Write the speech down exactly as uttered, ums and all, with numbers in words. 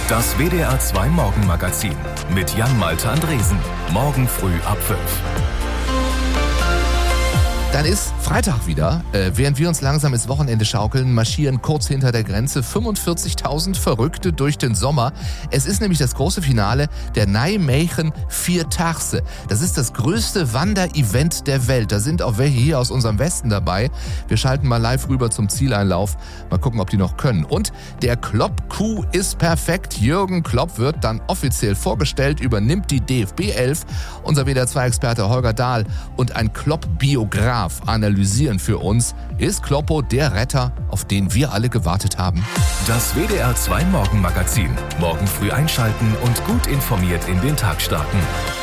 Das W D R zwei Morgenmagazin mit Jan-Malte Andresen. Morgen früh ab fünf. Dann ist Freitag wieder. Äh, während wir uns langsam ins Wochenende schaukeln, marschieren kurz hinter der Grenze fünfundvierzigtausend Verrückte durch den Sommer. Es ist nämlich das große Finale der Nijmegen Viertaagse. Das ist das größte Wanderevent der Welt. Da sind auch welche hier aus unserem Westen dabei. Wir schalten mal live rüber zum Zieleinlauf. Mal gucken, ob die noch können. Und der Klopp-Coup ist perfekt. Jürgen Klopp wird dann offiziell vorgestellt, übernimmt die D F B elf. Unser W D R zwei Experte Holger Dahl und ein Klopp-Biograf analysieren für uns. Ist Kloppo der Retter, auf den wir alle gewartet haben? Das W D R zwei Morgenmagazin. Morgen früh einschalten und gut informiert in den Tag starten.